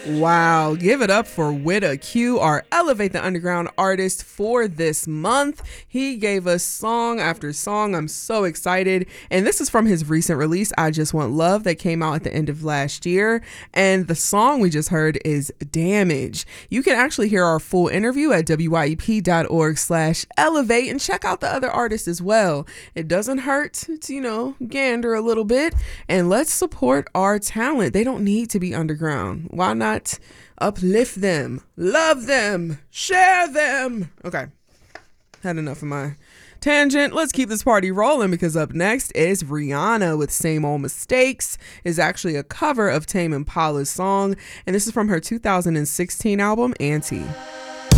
Wow, give it up for Wida Q, our Elevate the Underground artist for this month. He gave us song after song. I'm so excited. And this is from his recent release, I Just Want Love, that came out at the end of last year. And the song we just heard is Damage. You can actually hear our full interview at wyep.org/elevate and check out the other artists as well. It doesn't hurt to, gander a little bit. And let's support our talent. They don't need to be underground. Why not uplift them, love them, share them? Okay, had enough of my tangent. Let's keep this party rolling, because up next is Rihanna with Same Old Mistakes. Is actually a cover of Tame Impala's song, and this is from her 2016 album Anti.